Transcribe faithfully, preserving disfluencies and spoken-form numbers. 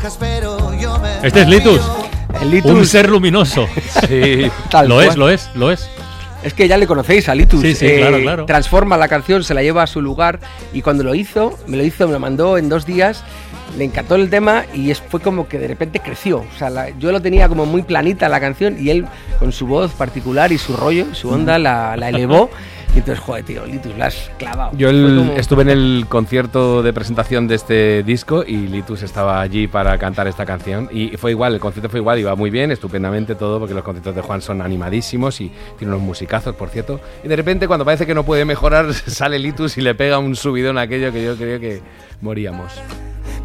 Este es Litus. El Litus. Un ser luminoso. Sí, lo cual. es, lo es, lo es. Es que ya le conocéis a Litus. Sí, sí, eh, claro, claro. Transforma la canción, se la lleva a su lugar y cuando lo hizo, me lo hizo, me lo mandó en dos días. Le encantó el tema y es, fue como que de repente creció. O sea, la, yo lo tenía como muy planita la canción y él con su voz particular y su rollo, su onda, la, la elevó. Y entonces, joder, tío, Litus, la has clavado. Yo el, como... estuve en el concierto de presentación de este disco y Litus estaba allí para cantar esta canción y fue igual, el concierto fue igual, iba muy bien, estupendamente todo, porque los conciertos de Juan son animadísimos y tiene unos musicazos, por cierto. Y de repente, cuando parece que no puede mejorar, sale Litus y le pega un subidón a aquello que yo creo que moríamos.